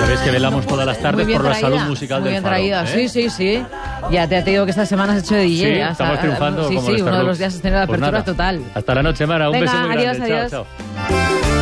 Sabéis que velamos todas las tardes por la salud musical muy del bien Faro. traída, sí. Ya te digo que esta semana has hecho de DJ. Sí, estamos triunfando. Sí, como uno de los días has tenido la Pues apertura nada, total. Hasta la noche, Mara. Un Venga, beso muy adiós, grande. adiós. Chao, chao.